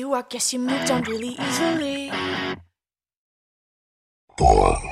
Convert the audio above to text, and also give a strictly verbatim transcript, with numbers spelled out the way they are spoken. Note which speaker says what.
Speaker 1: you, I guess you moved on really easily.
Speaker 2: Four.